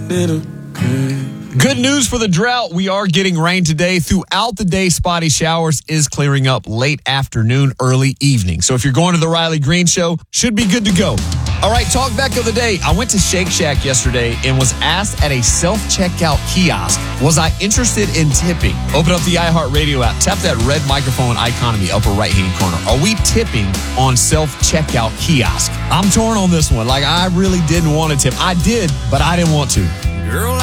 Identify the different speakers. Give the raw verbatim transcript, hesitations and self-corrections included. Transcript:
Speaker 1: little bit.
Speaker 2: Good news for the drought. We are getting rain today. Throughout the day, spotty showers is clearing up late afternoon, early evening. So if you're going to the Riley Green Show, should be good to go. All right, talk back of the day. I went to Shake Shack yesterday and was asked at a self-checkout kiosk, was I interested in tipping? Open up the iHeartRadio app. Tap that red microphone icon in the upper right-hand corner. Are we tipping on self-checkout kiosk? I'm torn on this one. Like, I really didn't want to tip. I did, but I didn't want to.
Speaker 1: Girl,